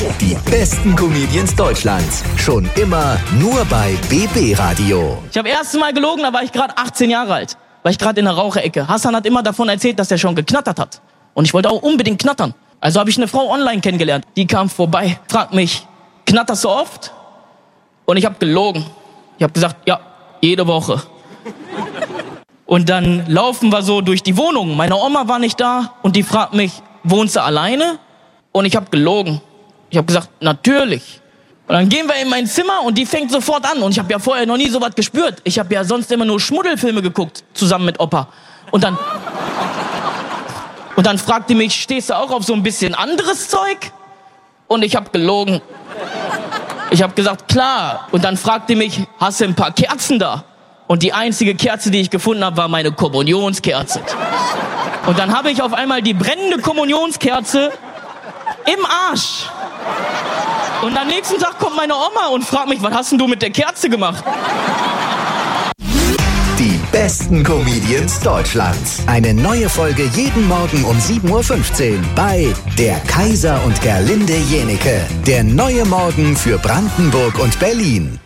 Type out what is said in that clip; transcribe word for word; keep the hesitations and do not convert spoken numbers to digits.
Die besten Comedians Deutschlands. Schon immer nur bei B B Radio. Ich habe erste Mal gelogen, da war ich gerade achtzehn Jahre alt. War ich gerade in der Raucherecke. Hassan hat immer davon erzählt, dass er schon geknattert hat. Und ich wollte auch unbedingt knattern. Also habe ich eine Frau online kennengelernt. Die kam vorbei, fragt mich, knatterst du oft? Und ich habe gelogen. Ich habe gesagt, ja, jede Woche. Und dann laufen wir so durch die Wohnung. Meine Oma war nicht da und die fragt mich, wohnst du alleine? Und ich habe gelogen. Ich habe gesagt, natürlich. Und dann gehen wir in mein Zimmer und die fängt sofort an. Und ich habe ja vorher noch nie sowas gespürt. Ich habe ja sonst immer nur Schmuddelfilme geguckt, zusammen mit Opa. Und dann, und dann fragt die mich, stehst du auch auf so ein bisschen anderes Zeug? Und ich habe gelogen. Ich habe gesagt, klar. Und dann fragt die mich, hast du ein paar Kerzen da? Und die einzige Kerze, die ich gefunden habe, war meine Kommunionskerze. Und dann habe ich auf einmal die brennende Kommunionskerze im Arsch. Und am nächsten Tag kommt meine Oma und fragt mich, was hast denn du mit der Kerze gemacht? Die besten Comedians Deutschlands. Eine neue Folge jeden Morgen um sieben Uhr fünfzehn bei Der Kaiser und Gerlinde Jenieke. Der neue Morgen für Brandenburg und Berlin.